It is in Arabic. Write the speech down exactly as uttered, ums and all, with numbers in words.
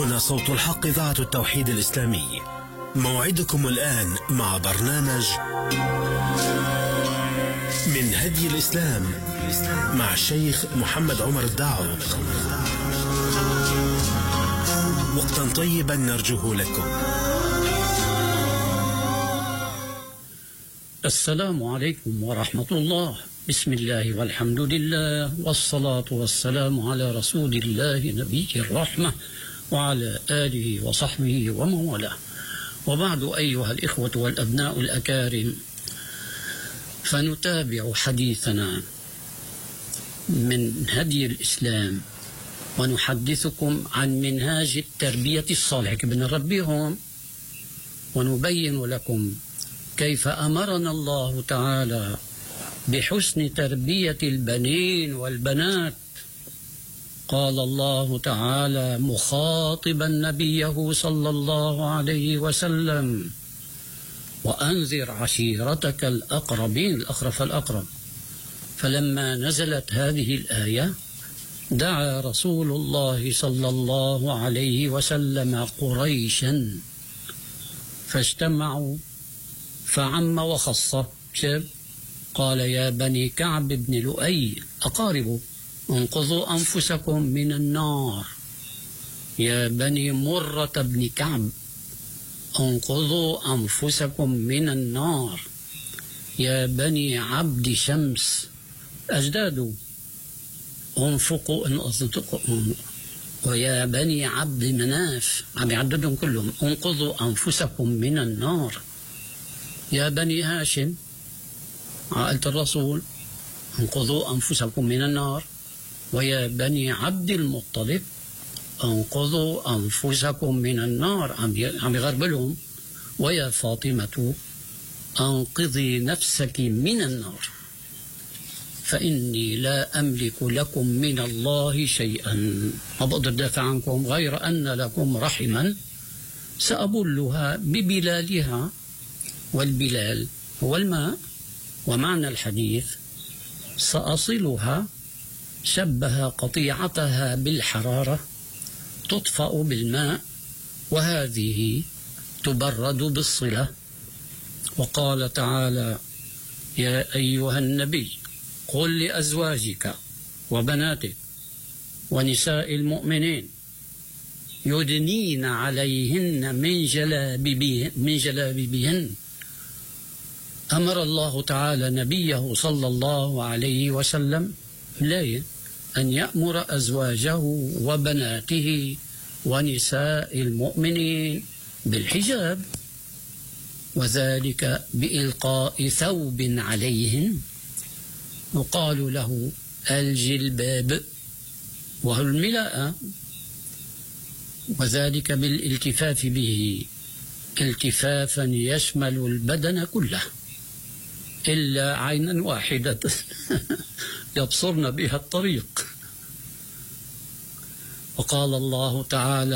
هنا صوت الحق، إذاعة التوحيد الإسلامي. موعدكم الآن مع برنامج من هدي الإسلام مع الشيخ محمد عمر الداعو. وقتا طيبا نرجوه لكم. السلام عليكم ورحمة الله. بسم الله والحمد لله والصلاة والسلام على رسول الله نبي الرحمة وعلى آله وصحبه ومن والاه. وبعد أيها الإخوة والأبناء الأكارم، فنتابع حديثنا من هدي الإسلام ونحدثكم عن منهاج التربية الصالحة. بنربيهم ونبين لكم كيف أمرنا الله تعالى بحسن تربية البنين والبنات. قال الله تعالى مخاطبا نبيه صلى الله عليه وسلم: وأنذر عشيرتك الأقربين، الأقرب فالأقرب. فلما نزلت هذه الآية دعا رسول الله صلى الله عليه وسلم قريشا فاجتمعوا فعم وخص. شاب قال: يا بني كعب بن لؤي أقاربوا انقذوا أنفسكم من النار. يا بني مرة بن كعب انقذوا أنفسكم من النار. يا بني عبد شمس أجدادوا انفقوا انقذوا. ويا بني عبد مناف، عم يعددهم كلهم، انقذوا أنفسكم من النار. يا بني هاشم عائلة الرسول انقذوا أنفسكم من النار. ويا بني عبد المطلب انقذوا أنفسكم من النار، عم يغربلهم. ويا فاطمة انقذي نفسك من النار، فإني لا أملك لكم من الله شيئا، ما بقدر دافع عنكم غير أن لكم رحما سأبلها ببلالها، والبلال هو الماء. ومعنى الحديث سأصلها شبه قطيعتها بالحرارة تطفأ بالماء، وهذه تبرد بالصلة. وقال تعالى: يا أيها النبي قل لأزواجك وبناتك ونساء المؤمنين يدنين عليهن من جلابيبهن من جلابيبهن. أمر الله تعالى نبيه صلى الله عليه وسلم لا أن يأمر أزواجه وبناته ونساء المؤمنين بالحجاب، وذلك بإلقاء ثوب عليهن يقال له الجلباب وهو الملاءة، وذلك بالالتفاف به التفافا يشمل البدن كله إلا عينا واحدة يبصرن بها الطريق. وقال الله تعالى: